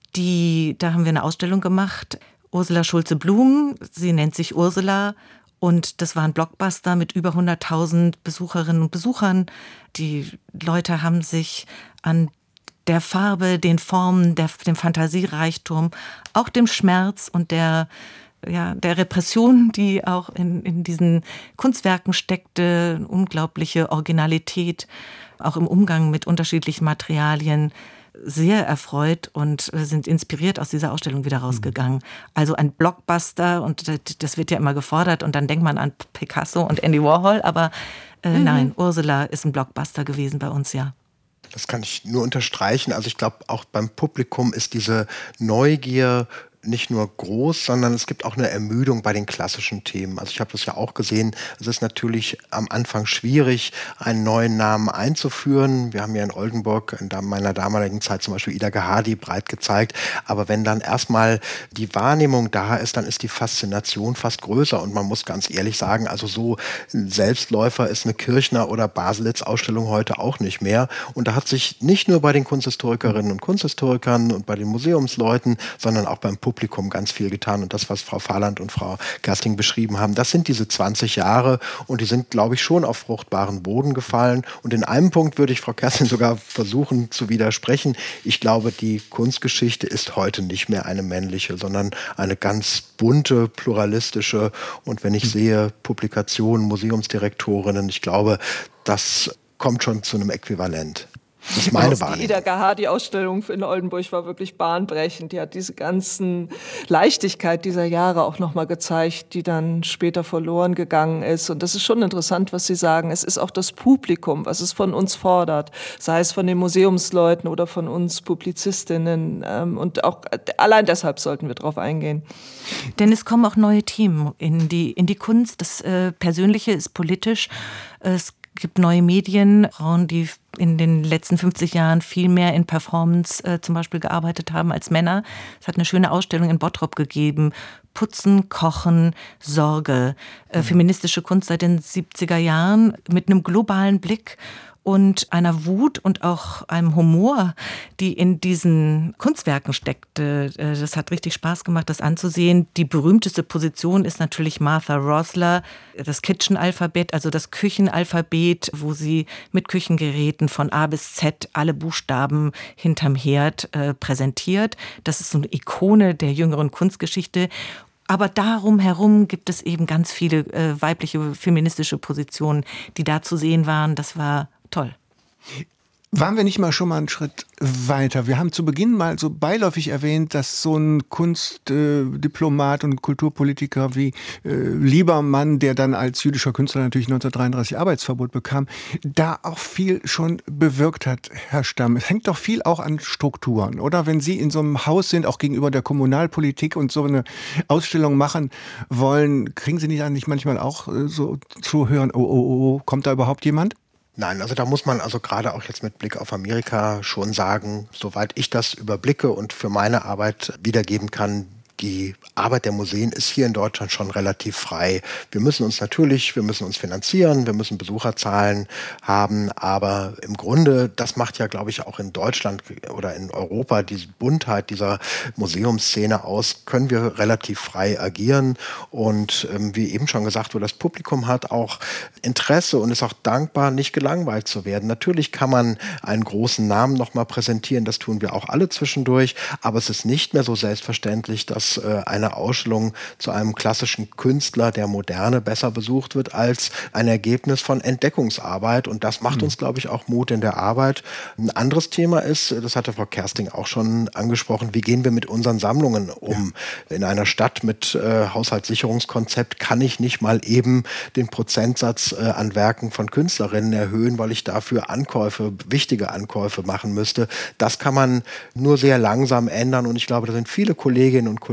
die, da haben wir eine Ausstellung gemacht. Ursula Schulze-Blum, sie nennt sich Ursula und das war ein Blockbuster mit über hunderttausend Besucherinnen und Besuchern. Die Leute haben sich an der Farbe, den Formen, der, dem Fantasiereichtum, auch dem Schmerz und der, ja, der Repression, die auch in, in diesen Kunstwerken steckte, eine unglaubliche Originalität, auch im Umgang mit unterschiedlichen Materialien, sehr erfreut und sind inspiriert aus dieser Ausstellung wieder rausgegangen. Also ein Blockbuster, und das wird ja immer gefordert, und dann denkt man an Picasso und Andy Warhol, aber äh, mhm. nein, Ursula ist ein Blockbuster gewesen bei uns, ja. Das kann ich nur unterstreichen. Also ich glaube, auch beim Publikum ist diese Neugier nicht nur groß, sondern es gibt auch eine Ermüdung bei den klassischen Themen. Also ich habe das ja auch gesehen, es ist natürlich am Anfang schwierig, einen neuen Namen einzuführen. Wir haben ja in Oldenburg in meiner damaligen Zeit zum Beispiel Ida Gehadi breit gezeigt, aber wenn dann erstmal die Wahrnehmung da ist, dann ist die Faszination fast größer, und man muss ganz ehrlich sagen, also so ein Selbstläufer ist eine Kirchner- oder Baselitz-Ausstellung heute auch nicht mehr, und da hat sich nicht nur bei den Kunsthistorikerinnen und Kunsthistorikern und bei den Museumsleuten, sondern auch beim Publikum ganz viel getan, und das, was Frau Fahland und Frau Kersting beschrieben haben, das sind diese zwanzig Jahre, und die sind, glaube ich, schon auf fruchtbaren Boden gefallen, und in einem Punkt würde ich Frau Kersting sogar versuchen zu widersprechen. Ich glaube, die Kunstgeschichte ist heute nicht mehr eine männliche, sondern eine ganz bunte, pluralistische, und wenn ich sehe Publikationen, Museumsdirektorinnen, ich glaube, das kommt schon zu einem Äquivalent. Das ist meine Wahrnehmung. Die Ida Gehadi-Ausstellung in Oldenburg war wirklich bahnbrechend. Die hat diese ganzen Leichtigkeit dieser Jahre auch nochmal gezeigt, die dann später verloren gegangen ist. Und das ist schon interessant, was Sie sagen. Es ist auch das Publikum, was es von uns fordert. Sei es von den Museumsleuten oder von uns Publizistinnen. Und auch allein deshalb sollten wir drauf eingehen. Denn es kommen auch neue Themen in die, in die Kunst. Das äh, Persönliche ist politisch. Es Es gibt neue Medien, Frauen, die in den letzten fünfzig Jahren viel mehr in Performance äh, zum Beispiel gearbeitet haben als Männer. Es hat eine schöne Ausstellung in Bottrop gegeben. Putzen, Kochen, Sorge. Äh, feministische Kunst seit den siebziger Jahren mit einem globalen Blick und einer Wut und auch einem Humor, die in diesen Kunstwerken steckte. Das hat richtig Spaß gemacht, das anzusehen. Die berühmteste Position ist natürlich Martha Rosler, das Kitchen-Alphabet, also das Küchenalphabet, wo sie mit Küchengeräten von A bis Z alle Buchstaben hinterm Herd äh, präsentiert. Das ist so eine Ikone der jüngeren Kunstgeschichte. Aber darum herum gibt es eben ganz viele äh, weibliche feministische Positionen, die da zu sehen waren. Das war toll. Waren wir nicht mal schon mal einen Schritt weiter? Wir haben zu Beginn mal so beiläufig erwähnt, dass so ein Kunstdiplomat äh, und Kulturpolitiker wie äh, Liebermann, der dann als jüdischer Künstler natürlich neunzehnhundertdreiunddreißig Arbeitsverbot bekam, da auch viel schon bewirkt hat, Herr Stamm. Es hängt doch viel auch an Strukturen, oder? Wenn Sie in so einem Haus sind, auch gegenüber der Kommunalpolitik, und so eine Ausstellung machen wollen, kriegen Sie nicht eigentlich manchmal auch äh, so zu hören, oh, oh, oh, kommt da überhaupt jemand? Nein, also da muss man also gerade auch jetzt mit Blick auf Amerika schon sagen, soweit ich das überblicke und für meine Arbeit wiedergeben kann, die Arbeit der Museen ist hier in Deutschland schon relativ frei. Wir müssen uns natürlich, wir müssen uns finanzieren, wir müssen Besucherzahlen haben, aber im Grunde, das macht ja, glaube ich, auch in Deutschland oder in Europa diese Buntheit dieser Museumsszene aus, können wir relativ frei agieren. Und ähm, wie eben schon gesagt wurde, das Publikum hat auch Interesse und ist auch dankbar, nicht gelangweilt zu werden. Natürlich kann man einen großen Namen nochmal präsentieren, das tun wir auch alle zwischendurch, aber es ist nicht mehr so selbstverständlich, dass eine Ausstellung zu einem klassischen Künstler der Moderne besser besucht wird als ein Ergebnis von Entdeckungsarbeit. Und das macht uns, glaube ich, auch Mut in der Arbeit. Ein anderes Thema ist, das hatte Frau Kersting auch schon angesprochen, wie gehen wir mit unseren Sammlungen um? Ja. In einer Stadt mit äh, Haushaltssicherungskonzept kann ich nicht mal eben den Prozentsatz äh, an Werken von Künstlerinnen erhöhen, weil ich dafür Ankäufe, wichtige Ankäufe machen müsste. Das kann man nur sehr langsam ändern. Und ich glaube, da sind viele Kolleginnen und Kollegen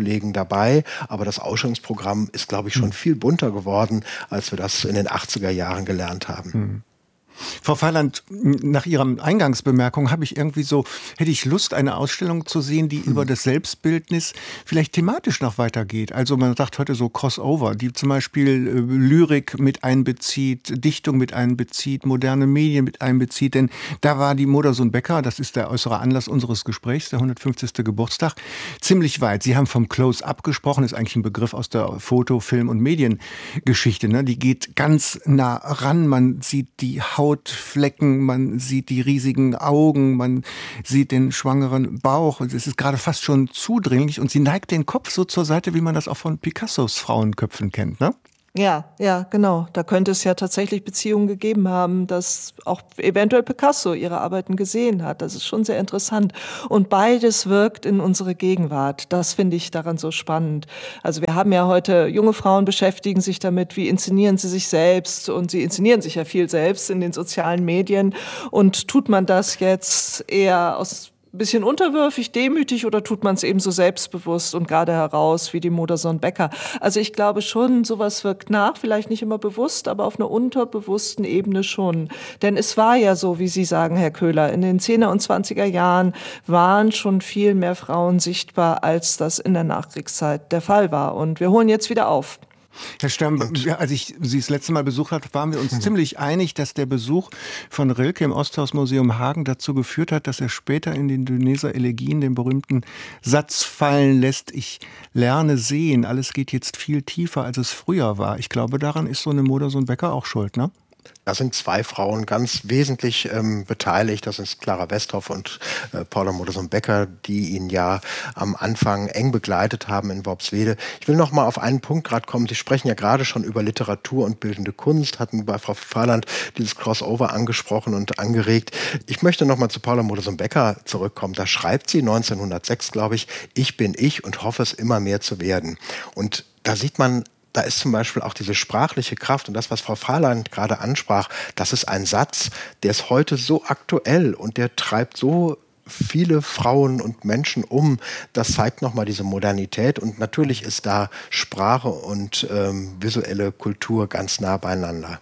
Kollegen dabei, aber das Ausstellungsprogramm ist, glaube ich, schon viel bunter geworden, als wir das in den achtziger Jahren gelernt haben. Hm. Frau Farland, nach Ihrer Eingangsbemerkung habe ich irgendwie so, hätte ich Lust, eine Ausstellung zu sehen, die mhm. über das Selbstbildnis vielleicht thematisch noch weitergeht. Also man sagt heute so Crossover, die zum Beispiel äh, Lyrik mit einbezieht, Dichtung mit einbezieht, moderne Medien mit einbezieht. Denn da war die Modersohn-Becker, das ist der äußere Anlass unseres Gesprächs, der hundertfünfzigste Geburtstag, ziemlich weit. Sie haben vom Close-Up gesprochen, ist eigentlich ein Begriff aus der Foto-, Film- und Mediengeschichte. Ne? Die geht ganz nah ran, man sieht die Haut, Hautflecken, man sieht die riesigen Augen, man sieht den schwangeren Bauch. Es ist gerade fast schon zudringlich und sie neigt den Kopf so zur Seite, wie man das auch von Picassos Frauenköpfen kennt, ne? Ja, ja, genau. Da könnte es ja tatsächlich Beziehungen gegeben haben, dass auch eventuell Picasso ihre Arbeiten gesehen hat. Das ist schon sehr interessant. Und beides wirkt in unsere Gegenwart. Das finde ich daran so spannend. Also wir haben ja heute, junge Frauen beschäftigen sich damit, wie inszenieren sie sich selbst. Und sie inszenieren sich ja viel selbst in den sozialen Medien. Und tut man das jetzt eher aus ein bisschen unterwürfig, demütig oder tut man es eben so selbstbewusst und gerade heraus wie die Modersohn-Becker? Also ich glaube schon, sowas wirkt nach, vielleicht nicht immer bewusst, aber auf einer unterbewussten Ebene schon. Denn es war ja so, wie Sie sagen, Herr Köhler, in den zehner und zwanziger Jahren waren schon viel mehr Frauen sichtbar, als das in der Nachkriegszeit der Fall war. Und wir holen jetzt wieder auf. Herr Stamm, ja, als ich Sie das letzte Mal besucht habe, waren wir uns mhm. ziemlich einig, dass der Besuch von Rilke im Osthausmuseum Hagen dazu geführt hat, dass er später in den Duneser Elegien den berühmten Satz fallen lässt: Ich lerne sehen, alles geht jetzt viel tiefer, als es früher war. Ich glaube, daran ist so eine Modersohn-Becker auch schuld, ne? Da sind zwei Frauen ganz wesentlich ähm, beteiligt. Das ist Clara Westhoff und äh, Paula Modersohn-Becker, die ihn ja am Anfang eng begleitet haben in Worpswede. Ich will noch mal auf einen Punkt gerade kommen. Sie sprechen ja gerade schon über Literatur und bildende Kunst, hatten bei Frau Farland dieses Crossover angesprochen und angeregt. Ich möchte noch mal zu Paula Modersohn-Becker zurückkommen. Da schreibt sie neunzehnhundertsechs, glaube ich, ich bin ich und hoffe es immer mehr zu werden. Und da sieht man, da ist zum Beispiel auch diese sprachliche Kraft und das, was Frau Farland gerade ansprach, das ist ein Satz, der ist heute so aktuell und der treibt so viele Frauen und Menschen um. Das zeigt nochmal diese Modernität und natürlich ist da Sprache und ähm, visuelle Kultur ganz nah beieinander.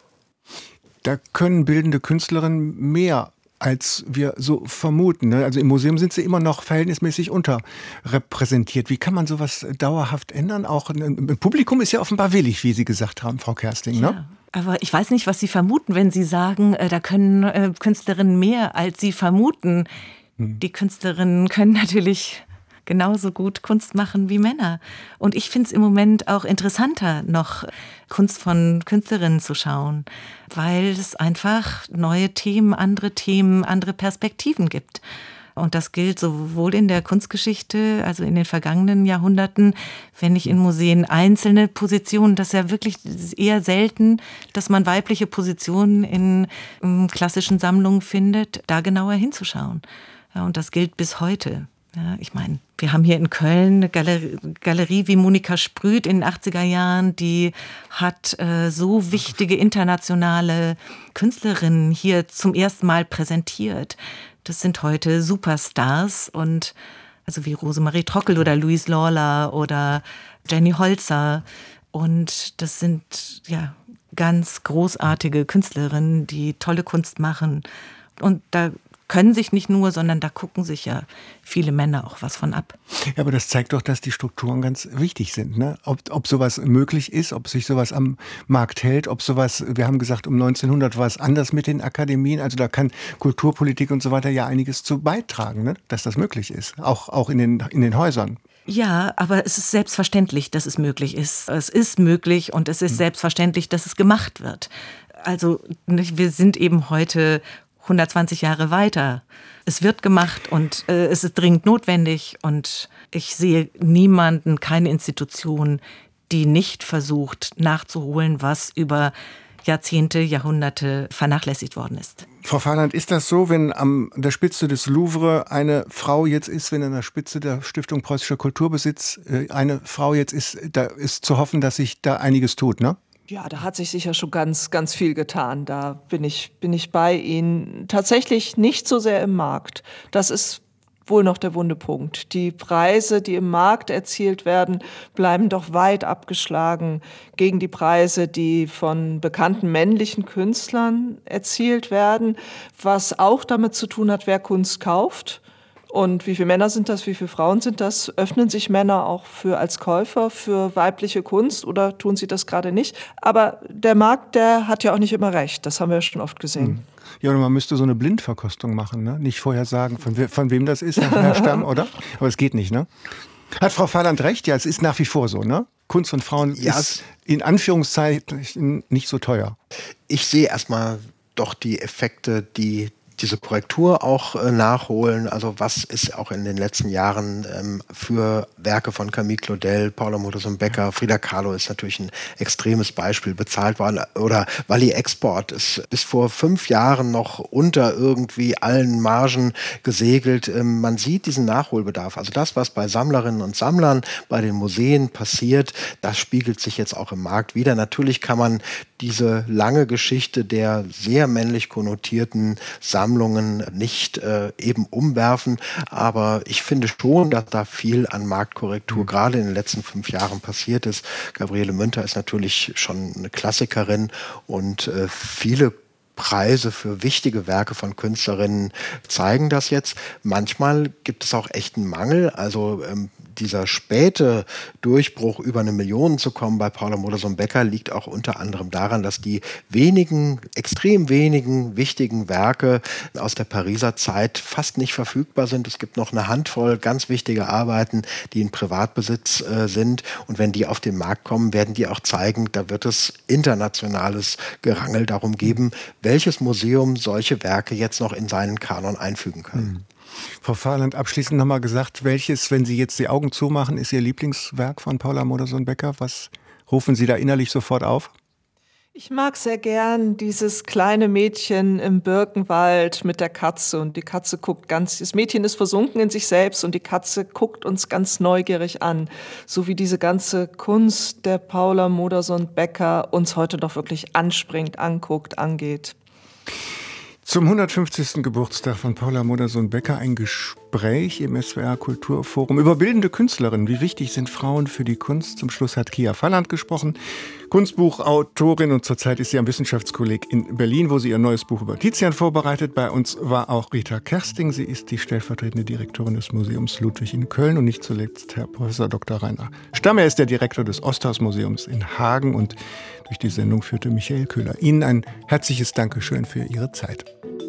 Da können bildende Künstlerinnen mehr, als wir so vermuten, ne? Also im Museum sind sie immer noch verhältnismäßig unterrepräsentiert. Wie kann man sowas dauerhaft ändern? Auch ein Publikum ist ja offenbar willig, wie Sie gesagt haben, Frau Kersting, ne? Ja. Aber ich weiß nicht, was Sie vermuten, wenn Sie sagen, da können Künstlerinnen mehr, als Sie vermuten. Hm. Die Künstlerinnen können natürlich genauso gut Kunst machen wie Männer. Und ich finde es im Moment auch interessanter, noch Kunst von Künstlerinnen zu schauen, weil es einfach neue Themen, andere Themen, andere Perspektiven gibt. Und das gilt sowohl in der Kunstgeschichte, also in den vergangenen Jahrhunderten, wenn ich in Museen einzelne Positionen, das ist ja wirklich eher selten, dass man weibliche Positionen in, in klassischen Sammlungen findet, da genauer hinzuschauen. Ja, und das gilt bis heute. Ja, ich meine, wir haben hier in Köln eine Galerie, Galerie wie Monika Sprüth in den achtziger Jahren, die hat äh, so wichtige internationale Künstlerinnen hier zum ersten Mal präsentiert. Das sind heute Superstars und also wie Rosemarie Trockel oder Louise Lawler oder Jenny Holzer. Und das sind ja ganz großartige Künstlerinnen, die tolle Kunst machen. Und da können sich nicht nur, sondern da gucken sich ja viele Männer auch was von ab. Ja, aber das zeigt doch, dass die Strukturen ganz wichtig sind, ne? Ob, ob sowas möglich ist, ob sich sowas am Markt hält, ob sowas, wir haben gesagt, um neunzehnhundert war es anders mit den Akademien, also da kann Kulturpolitik und so weiter ja einiges zu beitragen, ne? Dass das möglich ist, auch, auch in den, in den Häusern. Ja, aber es ist selbstverständlich, dass es möglich ist. Es ist möglich und es ist selbstverständlich, dass es gemacht wird. Also wir sind eben heute hundertzwanzig Jahre weiter. Es wird gemacht und äh, es ist dringend notwendig und ich sehe niemanden, keine Institution, die nicht versucht nachzuholen, was über Jahrzehnte, Jahrhunderte vernachlässigt worden ist. Frau Farland, ist das so, wenn an der Spitze des Louvre eine Frau jetzt ist, wenn an der Spitze der Stiftung Preußischer Kulturbesitz eine Frau jetzt ist, da ist zu hoffen, dass sich da einiges tut, ne? Ja, da hat sich sicher schon ganz, ganz viel getan. Da bin ich, bin ich bei Ihnen. Tatsächlich nicht so sehr im Markt. Das ist wohl noch der wunde Punkt. Die Preise, die im Markt erzielt werden, bleiben doch weit abgeschlagen gegen die Preise, die von bekannten männlichen Künstlern erzielt werden, was auch damit zu tun hat, wer Kunst kauft. Und wie viele Männer sind das, wie viele Frauen sind das? Öffnen sich Männer auch für als Käufer für weibliche Kunst oder tun sie das gerade nicht? Aber der Markt, der hat ja auch nicht immer recht. Das haben wir ja schon oft gesehen. Ja, und man müsste so eine Blindverkostung machen, ne? Nicht vorher sagen, von, we- von wem das ist, Herr Stamm, oder? Aber es geht nicht, ne? Hat Frau Valand recht? Ja, es ist nach wie vor so, ne? Kunst von Frauen Ja, ist in Anführungszeichen nicht so teuer. Ich sehe erstmal doch die Effekte, die diese Korrektur auch äh, nachholen. Also was ist auch in den letzten Jahren ähm, für Werke von Camille Claudel, Paula Modersohn-Becker, Frida Kahlo ist natürlich ein extremes Beispiel bezahlt worden. Oder Wally Export ist bis vor fünf Jahren noch unter irgendwie allen Margen gesegelt. Ähm, man sieht diesen Nachholbedarf. Also das, was bei Sammlerinnen und Sammlern, bei den Museen passiert, das spiegelt sich jetzt auch im Markt wider. Natürlich kann man diese lange Geschichte der sehr männlich konnotierten Sammlungen nicht äh, eben umwerfen. Aber ich finde schon, dass da viel an Marktkorrektur mhm. gerade in den letzten fünf Jahren passiert ist. Gabriele Münter ist natürlich schon eine Klassikerin und äh, viele Preise für wichtige Werke von Künstlerinnen zeigen das jetzt. Manchmal gibt es auch echten Mangel. Also ähm, dieser späte Durchbruch, über eine Million zu kommen bei Paula Modersohn-Becker, liegt auch unter anderem daran, dass die wenigen, extrem wenigen wichtigen Werke aus der Pariser Zeit fast nicht verfügbar sind. Es gibt noch eine Handvoll ganz wichtige Arbeiten, die in Privatbesitz äh, sind. Und wenn die auf den Markt kommen, werden die auch zeigen, da wird es internationales Gerangel darum geben, welches Museum solche Werke jetzt noch in seinen Kanon einfügen kann. Mhm. Frau Valand, abschließend nochmal gesagt, welches, wenn Sie jetzt die Augen zumachen, ist Ihr Lieblingswerk von Paula Modersohn-Becker? Was rufen Sie da innerlich sofort auf? Ich mag sehr gern dieses kleine Mädchen im Birkenwald mit der Katze und die Katze guckt ganz, das Mädchen ist versunken in sich selbst und die Katze guckt uns ganz neugierig an, so wie diese ganze Kunst der Paula Modersohn-Becker uns heute doch wirklich anspringt, anguckt, angeht. Zum hundertfünfzigsten Geburtstag von Paula Modersohn-Becker ein Gespräch im S W R Kulturforum über bildende Künstlerinnen. Wie wichtig sind Frauen für die Kunst? Zum Schluss hat Kia Valand gesprochen, Kunstbuchautorin, und zurzeit ist sie am Wissenschaftskolleg in Berlin, wo sie ihr neues Buch über Tizian vorbereitet. Bei uns war auch Rita Kersting. Sie ist die stellvertretende Direktorin des Museums Ludwig in Köln und nicht zuletzt Herr Professor Doktor Rainer Stamm. Er ist der Direktor des Osthaus-Museums in Hagen und durch die Sendung führte Michael Köhler. Ihnen ein herzliches Dankeschön für Ihre Zeit.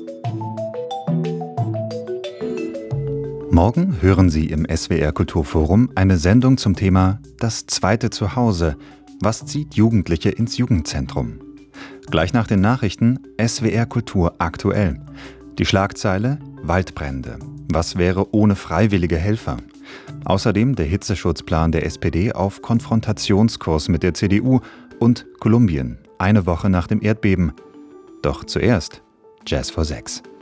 Morgen hören Sie im S W R Kulturforum eine Sendung zum Thema Das zweite Zuhause. Was zieht Jugendliche ins Jugendzentrum? Gleich nach den Nachrichten S W R Kultur aktuell. Die Schlagzeile Waldbrände. Was wäre ohne freiwillige Helfer? Außerdem der Hitzeschutzplan der S P D auf Konfrontationskurs mit der C D U und Kolumbien, eine Woche nach dem Erdbeben. Doch zuerst Jazz vor sechs.